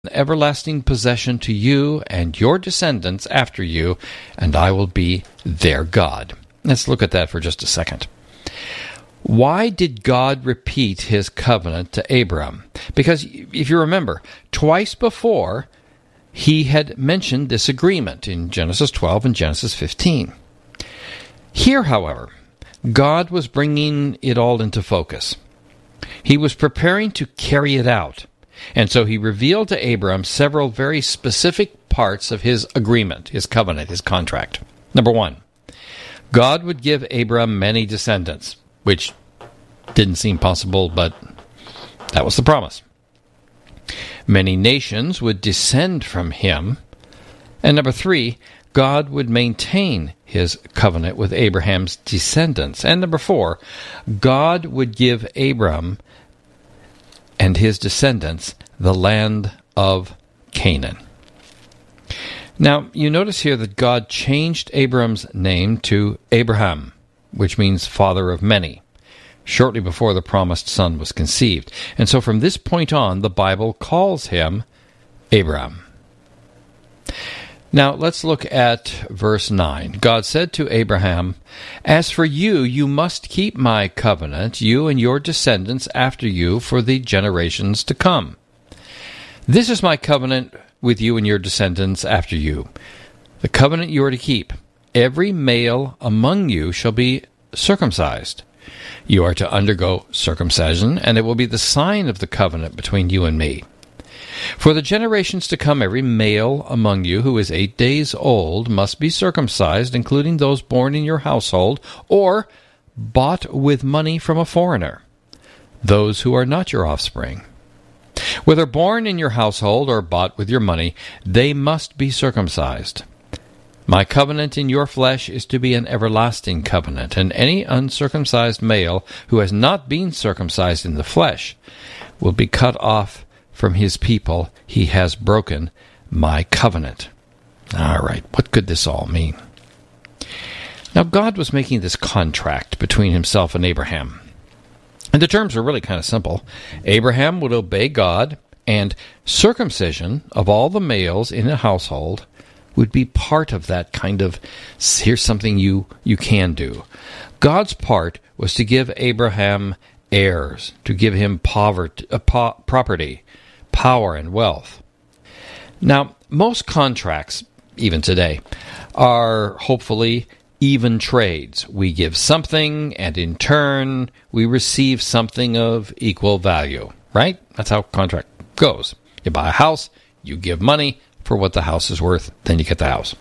an everlasting possession to you and your descendants after you, and I will be their God. Let's look at that for just a second. Why did God repeat his covenant to Abram? Because if you remember, twice before he had mentioned this agreement in Genesis 12 and Genesis 15. Here, however, God was bringing it all into focus. He was preparing to carry it out. And so he revealed to Abram several very specific parts of his agreement, his covenant, his contract. Number one, God would give Abram many descendants, which didn't seem possible, but that was the promise. Many nations would descend from him. And number three, God would maintain his covenant with Abraham's descendants. And number four, God would give Abram and his descendants the land of Canaan. Now, you notice here that God changed Abram's name to Abraham, which means father of many, shortly before the promised son was conceived. And so from this point on, the Bible calls him Abraham. Now, let's look at verse 9. God said to Abraham, "As for you, you must keep my covenant, you and your descendants after you, for the generations to come. This is my covenant with you and your descendants after you. The covenant you are to keep. Every male among you shall be circumcised. You are to undergo circumcision, and it will be the sign of the covenant between you and me. For the generations to come, every male among you who is 8 days old must be circumcised, including those born in your household or bought with money from a foreigner, those who are not your offspring. Whether born in your household or bought with your money, they must be circumcised. My covenant in your flesh is to be an everlasting covenant, and any uncircumcised male who has not been circumcised in the flesh will be cut off from his people. He has broken my covenant." All right, what could this all mean? Now, God was making this contract between himself and Abraham. And the terms are really kind of simple. Abraham would obey God, and circumcision of all the males in a household would be part of that kind of, here's something you can do. God's part was to give Abraham heirs, to give him property, power, and wealth. Now, most contracts, even today, are hopefully even trades. We give something, and in turn, we receive something of equal value, right? That's how a contract goes. You buy a house, you give money for what the house is worth, then you get the house.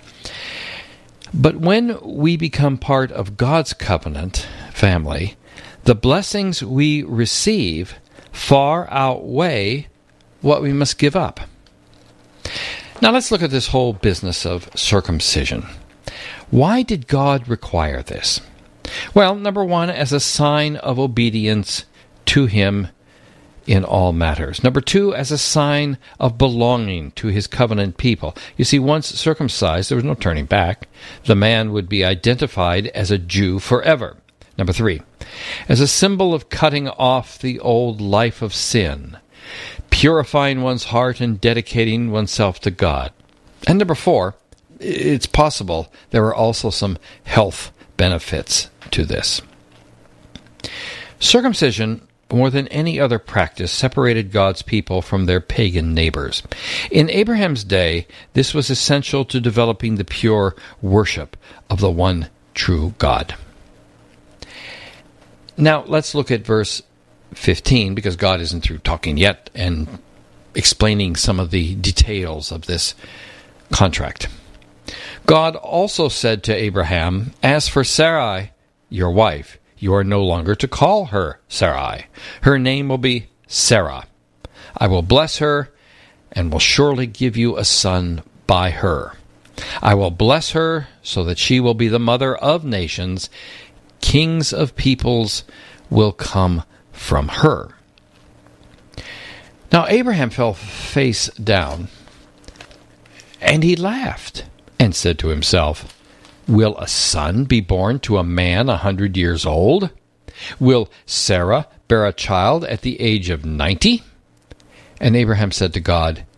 But when we become part of God's covenant family, the blessings we receive far outweigh what we must give up. Now let's look at this whole business of circumcision. Why did God require this? Well, number one, as a sign of obedience to him in all matters. Number two, as a sign of belonging to his covenant people. You see, once circumcised, there was no turning back. The man would be identified as a Jew forever. Number three, as a symbol of cutting off the old life of sin, purifying one's heart and dedicating oneself to God. And number four, it's possible there are also some health benefits to this. Circumcision, more than any other practice, separated God's people from their pagan neighbors. In Abraham's day, this was essential to developing the pure worship of the one true God. Now, let's look at verse 15, because God isn't through talking yet and explaining some of the details of this contract. God also said to Abraham, "As for Sarai, your wife, you are no longer to call her Sarai. Her name will be Sarah. I will bless her and will surely give you a son by her. I will bless her so that she will be the mother of nations. Kings of peoples will come from her." Now Abraham fell face down, and he laughed and said to himself, "Will a son be born to a man 100 years old? Will Sarah bear a child at the age of 90? And Abraham said to God,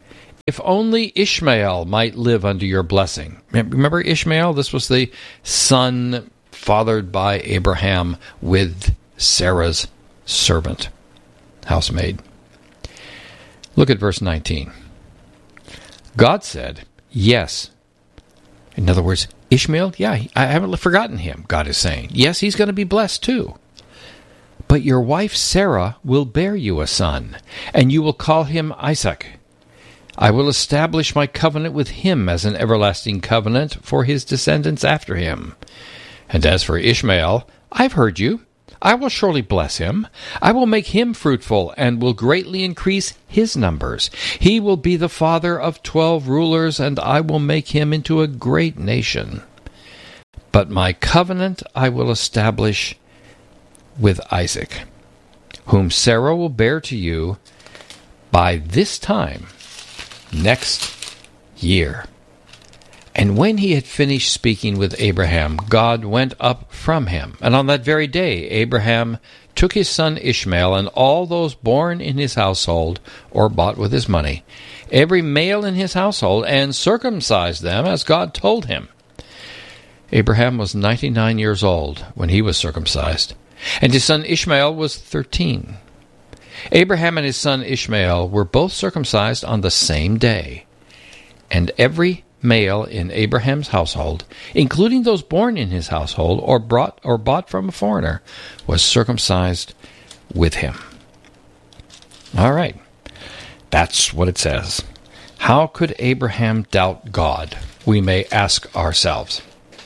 If only Ishmael might live under your blessing. Remember Ishmael? This was the son fathered by Abraham with Sarah's servant, housemaid. Look at verse 19. God said, yes. In other words, Ishmael, I haven't forgotten him, God is saying. Yes, he's going to be blessed too. But your wife Sarah will bear you a son, and you will call him Isaac. I will establish my covenant with him as an everlasting covenant for his descendants after him. And as for Ishmael, I've heard you. I will surely bless him. I will make him fruitful and will greatly increase his numbers. He will be the father of 12 rulers, and I will make him into a great nation. But my covenant I will establish with Isaac, whom Sarah will bear to you by this time next year. And when he had finished speaking with Abraham, God went up from him. And on that very day, Abraham took his son Ishmael and all those born in his household, or bought with his money, every male in his household, and circumcised them as God told him. Abraham was 99 years old when he was circumcised, and his son Ishmael was 13. Abraham and his son Ishmael were both circumcised on the same day, and every male in Abraham's household, including those born in his household or bought from a foreigner, was circumcised with him. All right, that's what it says. How could Abraham doubt God? We may ask ourselves.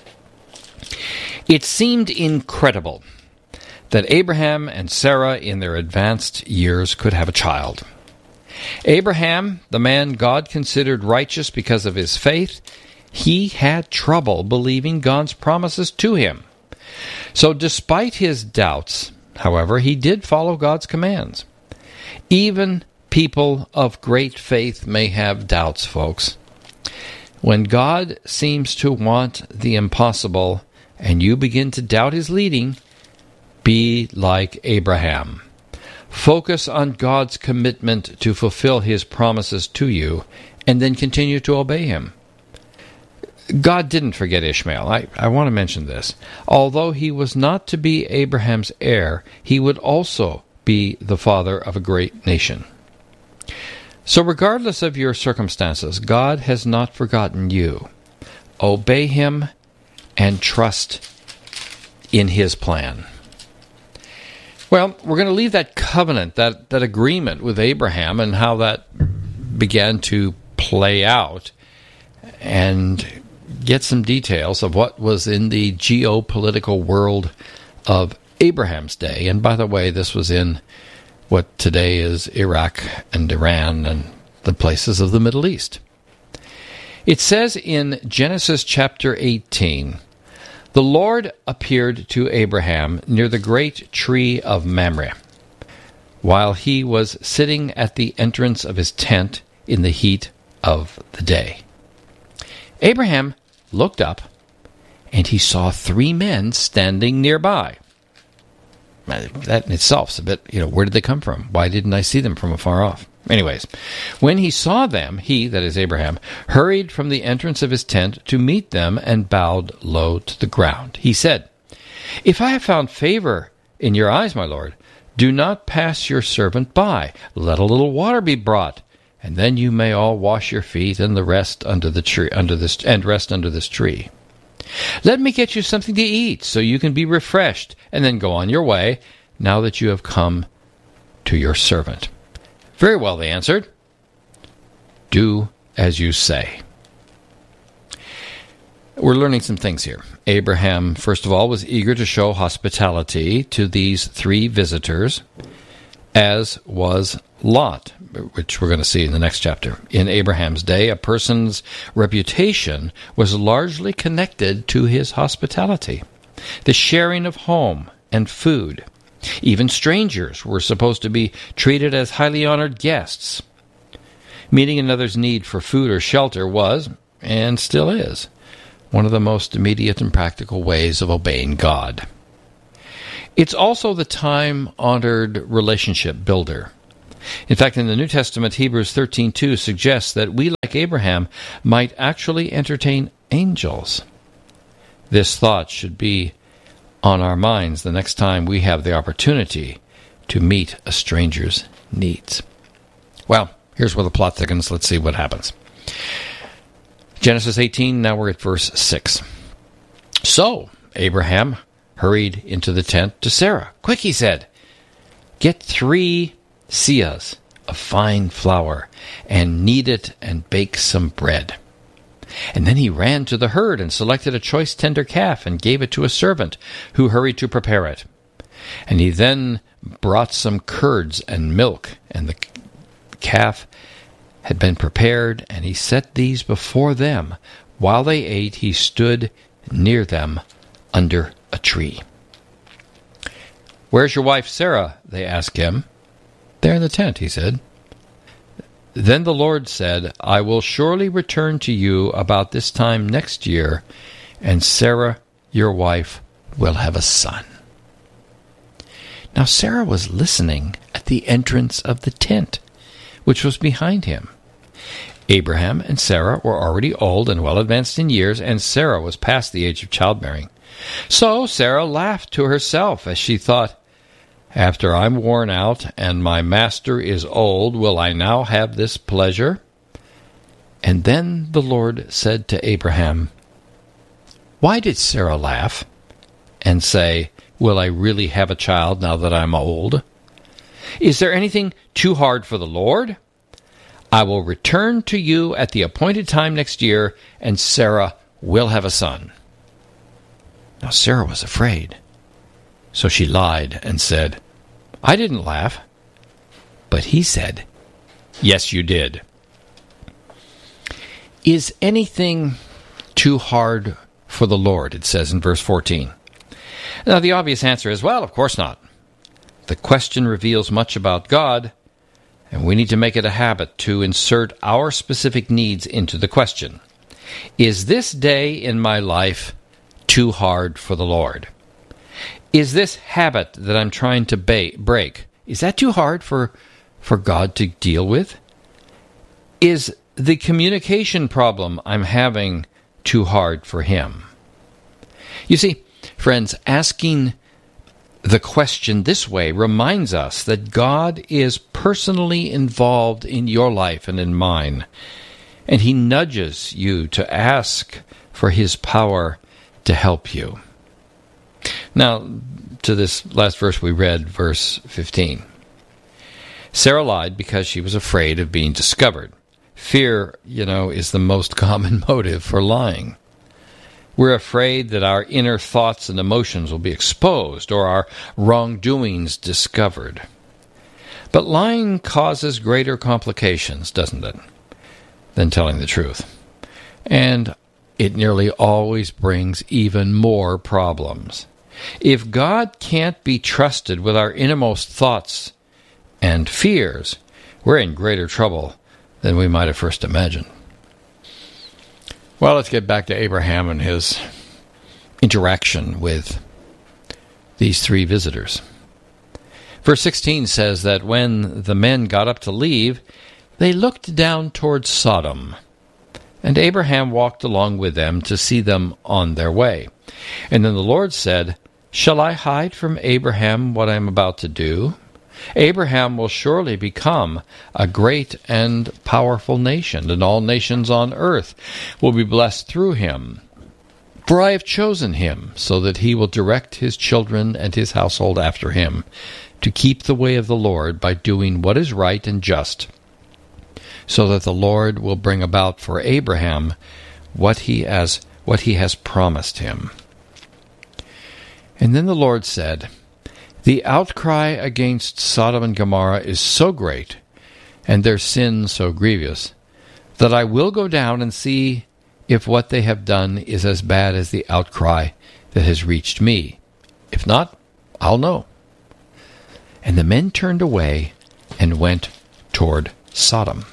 It seemed incredible that Abraham and Sarah in their advanced years could have a child. Abraham, the man God considered righteous because of his faith, he had trouble believing God's promises to him. So despite his doubts, however, he did follow God's commands. Even people of great faith may have doubts, folks. When God seems to want the impossible and you begin to doubt his leading, be like Abraham. Focus on God's commitment to fulfill his promises to you, and then continue to obey him. God didn't forget Ishmael. I want to mention this. Although he was not to be Abraham's heir, he would also be the father of a great nation. So regardless of your circumstances, God has not forgotten you. Obey him and trust in his plan. Well, we're going to leave that covenant, that agreement with Abraham and how that began to play out, and get some details of what was in the geopolitical world of Abraham's day. And by the way, this was in what today is Iraq and Iran and the places of the Middle East. It says in Genesis chapter 18, the Lord appeared to Abraham near the great tree of Mamre, while he was sitting at the entrance of his tent in the heat of the day. Abraham looked up, and he saw 3 men standing nearby. That in itself is a bit, where did they come from? Why didn't I see them from afar off? Anyways, when he saw them, he, that is Abraham, hurried from the entrance of his tent to meet them and bowed low to the ground. He said, "If I have found favor in your eyes, my lord, do not pass your servant by. Let a little water be brought, and then you may all wash your feet and rest under this tree. Let me get you something to eat so you can be refreshed, and then go on your way, now that you have come to your servant." "Very well," they answered. "Do as you say." We're learning some things here. Abraham, first of all, was eager to show hospitality to these 3 visitors, as was Lot, which we're going to see in the next chapter. In Abraham's day, a person's reputation was largely connected to his hospitality, the sharing of home and food. Even strangers were supposed to be treated as highly honored guests. Meeting another's need for food or shelter was, and still is, one of the most immediate and practical ways of obeying God. It's also the time-honored relationship builder. In fact, in the New Testament, Hebrews 13:2 suggests that we, like Abraham, might actually entertain angels. This thought should be on our minds the next time we have the opportunity to meet a stranger's needs. Well, here's where the plot thickens. Let's see what happens. Genesis 18, now we're at verse 6. So Abraham hurried into the tent to Sarah. "Quick," he said, "get 3 seahs of fine flour and knead it and bake some bread." And then he ran to the herd and selected a choice tender calf and gave it to a servant who hurried to prepare it. And he then brought some curds and milk, and the calf had been prepared, and he set these before them. While they ate, he stood near them under a tree. "Where's your wife Sarah?" they asked him. "There in the tent," he said. Then the Lord said, "I will surely return to you about this time next year, and Sarah, your wife, will have a son." Now Sarah was listening at the entrance of the tent, which was behind him. Abraham and Sarah were already old and well advanced in years, and Sarah was past the age of childbearing. So Sarah laughed to herself as she thought, "After I'm worn out and my master is old, will I now have this pleasure?" And then the Lord said to Abraham, "Why did Sarah laugh and say, 'Will I really have a child now that I'm old?' Is there anything too hard for the Lord? I will return to you at the appointed time next year, and Sarah will have a son." Now Sarah was afraid, so she lied and said, "I didn't laugh." But he said, "Yes, you did." Is anything too hard for the Lord? It says in verse 14. Now the obvious answer is, well, of course not. The question reveals much about God, and we need to make it a habit to insert our specific needs into the question. Is this day in my life too hard for the Lord? Is this habit that I'm trying to break, is that too hard for God to deal with? Is the communication problem I'm having too hard for Him? You see, friends, asking the question this way reminds us that God is personally involved in your life and in mine, and He nudges you to ask for His power to help you. Now, to this last verse we read, verse 15. Sarah lied because she was afraid of being discovered. Fear, is the most common motive for lying. We're afraid that our inner thoughts and emotions will be exposed or our wrongdoings discovered. But lying causes greater complications, doesn't it, than telling the truth? And it nearly always brings even more problems. If God can't be trusted with our innermost thoughts and fears, we're in greater trouble than we might have first imagined. Well, let's get back to Abraham and his interaction with these 3 visitors. Verse 16 says that when the men got up to leave, they looked down toward Sodom, and Abraham walked along with them to see them on their way. And then the Lord said, "Shall I hide from Abraham what I am about to do? Abraham will surely become a great and powerful nation, and all nations on earth will be blessed through him. For I have chosen him, so that he will direct his children and his household after him, to keep the way of the Lord by doing what is right and just, so that the Lord will bring about for Abraham what he has promised him." And then the Lord said, "The outcry against Sodom and Gomorrah is so great, and their sin so grievous, that I will go down and see if what they have done is as bad as the outcry that has reached me. If not, I'll know." And the men turned away and went toward Sodom.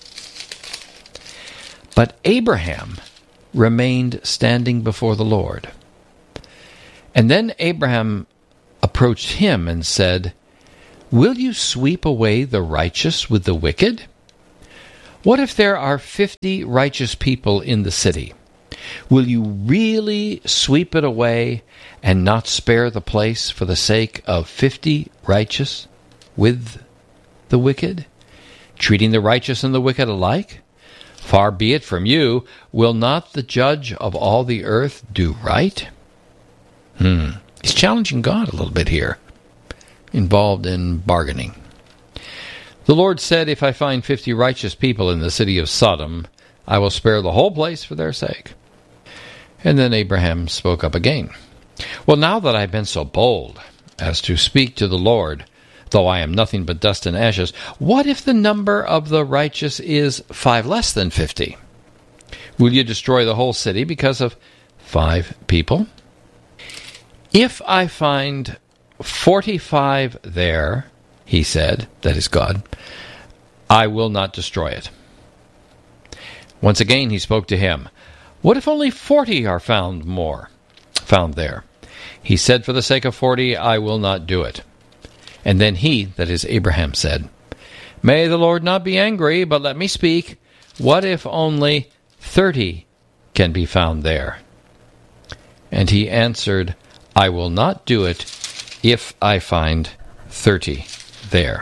But Abraham remained standing before the Lord. And then Abraham approached him and said, Will you sweep away the righteous with the wicked? What if there are 50 righteous people in the city? Will you really sweep it away and not spare the place for the sake of 50 righteous with the wicked, treating the righteous and the wicked alike? Far be it from you. Will not the judge of all the earth do right? He's challenging God a little bit here, involved in bargaining. The Lord said, if I find 50 righteous people in the city of Sodom, I will spare the whole place for their sake. And then Abraham spoke up again. Well, now that I've been so bold as to speak to the Lord, though I am nothing but dust and ashes, what if the number of the righteous is 5 less than 50? Will you destroy the whole city because of 5 people? If I find 45 there, he said, that is God, I will not destroy it. Once again he spoke to him. What if only 40 are found there? He said, for the sake of 40, I will not do it. And then he, that is Abraham, said, may the Lord not be angry, but let me speak. What if only 30 can be found there? And he answered, I will not do it if I find 30 there.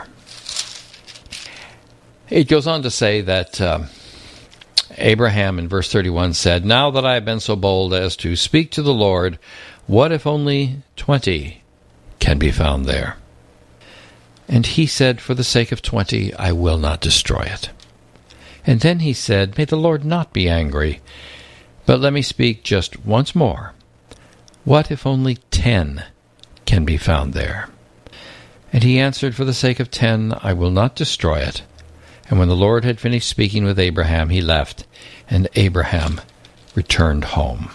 It goes on to say that Abraham in verse 31 said, now that I have been so bold as to speak to the Lord, what if only 20 can be found there? And he said, for the sake of 20, I will not destroy it. And then he said, may the Lord not be angry, but let me speak just once more. What if only 10 can be found there? And he answered, for the sake of 10, I will not destroy it. And when the Lord had finished speaking with Abraham, he left, and Abraham returned home.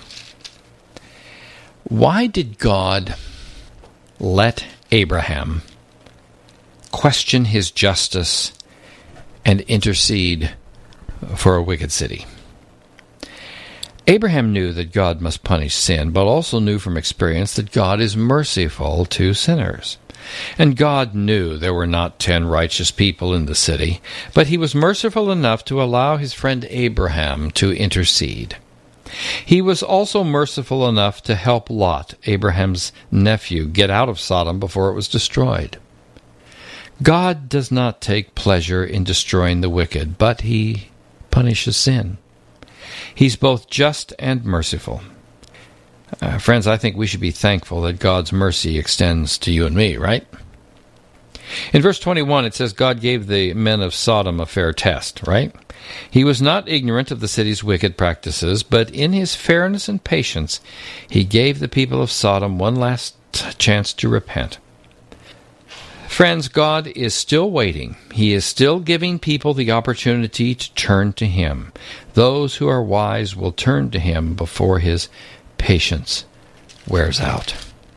Why did God let Abraham question his justice and intercede for a wicked city? Abraham knew that God must punish sin, but also knew from experience that God is merciful to sinners. And God knew there were not 10 righteous people in the city, but he was merciful enough to allow his friend Abraham to intercede. He was also merciful enough to help Lot, Abraham's nephew, get out of Sodom before it was destroyed. God does not take pleasure in destroying the wicked, but he punishes sin. He's both just and merciful. Friends, I think we should be thankful that God's mercy extends to you and me, right? In verse 21, it says God gave the men of Sodom a fair test, right? He was not ignorant of the city's wicked practices, but in his fairness and patience, he gave the people of Sodom one last chance to repent. Friends, God is still waiting. He is still giving people the opportunity to turn to him. Those who are wise will turn to him before his patience wears out.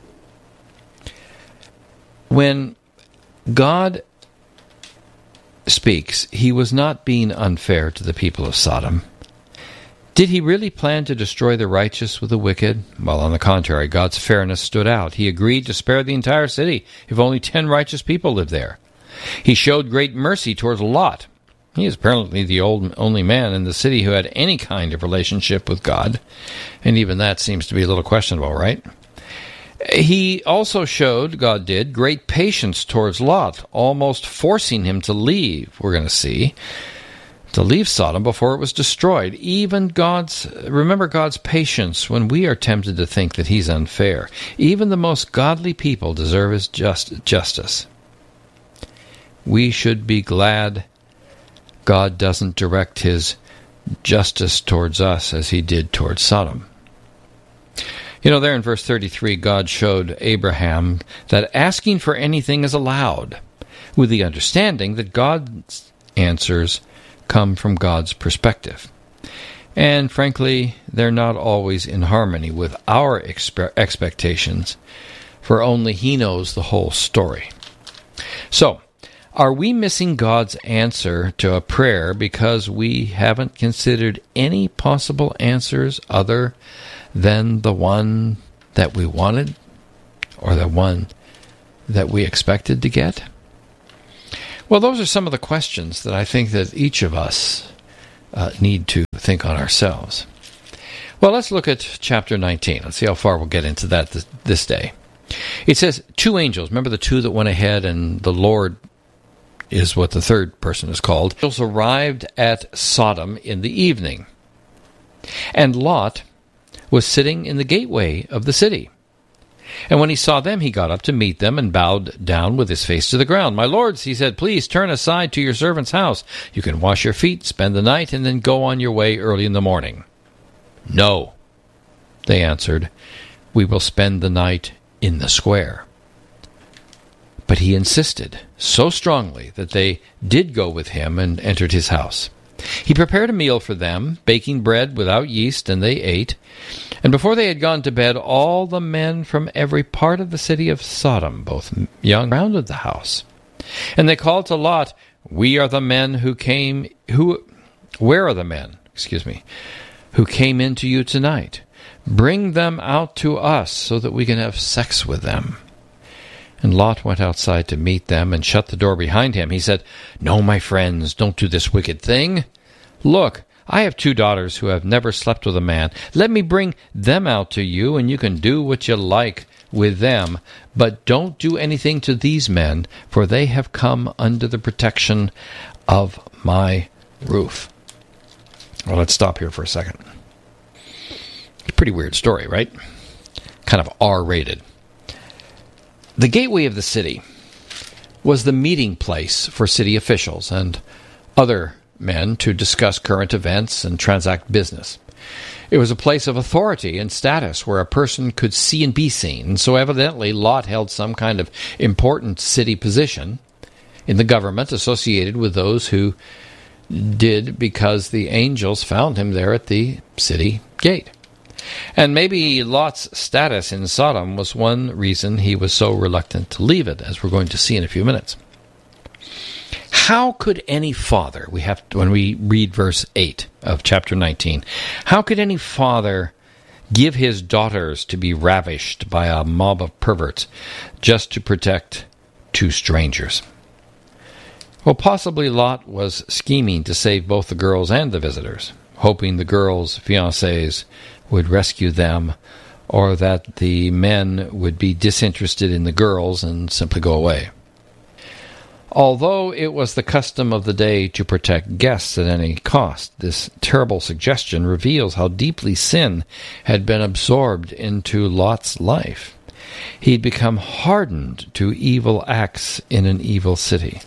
When God speaks, he was not being unfair to the people of Sodom. Did he really plan to destroy the righteous with the wicked? Well, on the contrary, God's fairness stood out. He agreed to spare the entire city if only 10 righteous people lived there. He showed great mercy towards Lot. He is apparently the only man in the city who had any kind of relationship with God, and even that seems to be a little questionable, right? He also showed, God did, great patience towards Lot, almost forcing him to leave, we're going to see, to leave Sodom before it was destroyed. Remember God's patience when we are tempted to think that he's unfair. Even the most godly people deserve his justice. We should be glad God doesn't direct his justice towards us as he did towards Sodom. You know, there in verse 33, God showed Abraham that asking for anything is allowed, with the understanding that God's answers come from God's perspective. And frankly, they're not always in harmony with our expectations, for only he knows the whole story. So, are we missing God's answer to a prayer because we haven't considered any possible answers other than the one that we wanted or the one that we expected to get? Well, those are some of the questions that I think that each of us need to think on ourselves. Well, let's look at chapter 19. Let's see how far we'll get into that this day. It says, 2 angels. Remember the 2 that went ahead, and the Lord is what the third person is called. Angels arrived at Sodom in the evening, and Lot was sitting in the gateway of the city. And when he saw them, he got up to meet them and bowed down with his face to the ground. "My lords," he said, "please turn aside to your servant's house. You can wash your feet, spend the night, and then go on your way early in the morning." "No," they answered, "we will spend the night in the square." But he insisted so strongly that they did go with him and entered his house. He prepared a meal for them, baking bread without yeast, and they ate. And before they had gone to bed, all the men from every part of the city of Sodom, both young, rounded the house. And they called to Lot, Where are the men who came into you tonight? Bring them out to us so that we can have sex with them." And Lot went outside to meet them and shut the door behind him. He said, "No, my friends, don't do this wicked thing. Look, I have 2 daughters who have never slept with a man. Let me bring them out to you, and you can do what you like with them. But don't do anything to these men, for they have come under the protection of my roof." Well, let's stop here for a second. It's a pretty weird story, right? Kind of R-rated. The gateway of the city was the meeting place for city officials and other men to discuss current events and transact business. It was a place of authority and status where a person could see and be seen, so evidently Lot held some kind of important city position in the government associated with those who did because the angels found him there at the city gate. And maybe Lot's status in Sodom was one reason he was so reluctant to leave it, as we're going to see in a few minutes. How could any father, when we read verse 8 of chapter 19, how could any father give his daughters to be ravished by a mob of perverts just to protect 2 strangers? Well, possibly Lot was scheming to save both the girls and the visitors, hoping the girls' fiancés would rescue them, or that the men would be disinterested in the girls and simply go away. Although it was the custom of the day to protect guests at any cost, this terrible suggestion reveals how deeply sin had been absorbed into Lot's life. He'd become hardened to evil acts in an evil city.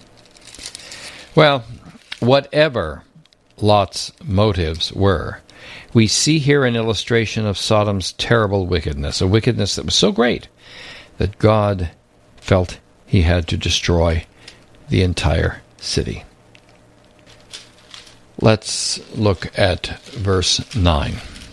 Well, whatever Lot's motives were, we see here an illustration of Sodom's terrible wickedness, a wickedness that was so great that God felt he had to destroy the entire city. Let's look at verse 9.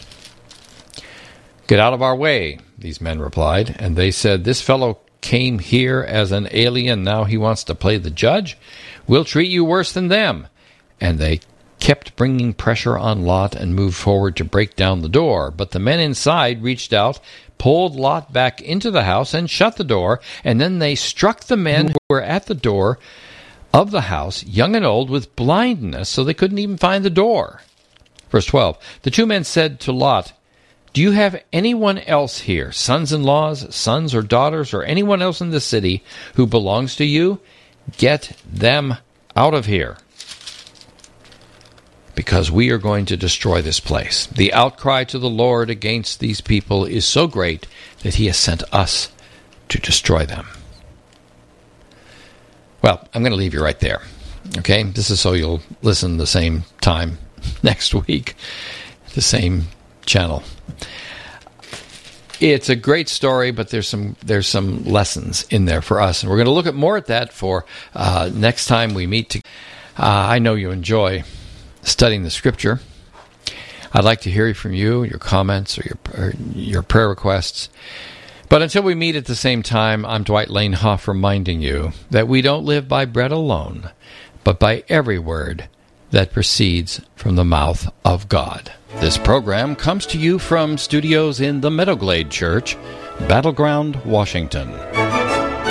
"Get out of our way," these men replied, and they said, "This fellow came here as an alien, now he wants to play the judge? We'll treat you worse than them." And they kept bringing pressure on Lot and moved forward to break down the door. But the men inside reached out, pulled Lot back into the house, and shut the door. And then they struck the men who were at the door of the house, young and old, with blindness, so they couldn't even find the door. Verse 12, "The 2 men said to Lot, 'Do you have anyone else here, sons-in-laws, sons or daughters, or anyone else in the city who belongs to you? Get them out of here, because we are going to destroy this place. The outcry to the Lord against these people is so great that he has sent us to destroy them.'" Well, I'm going to leave you right there. Okay? This is so you'll listen the same time next week, the same channel. It's a great story, but there's some lessons in there for us, and we're going to look at more at that for next time we meet. I know you enjoy studying the Scripture. I'd like to hear from you, your comments or your prayer requests. But until we meet at the same time, I'm Dwight Lane Hoff reminding you that we don't live by bread alone, but by every word that proceeds from the mouth of God. This program comes to you from studios in the Meadowglade Church, Battleground, Washington.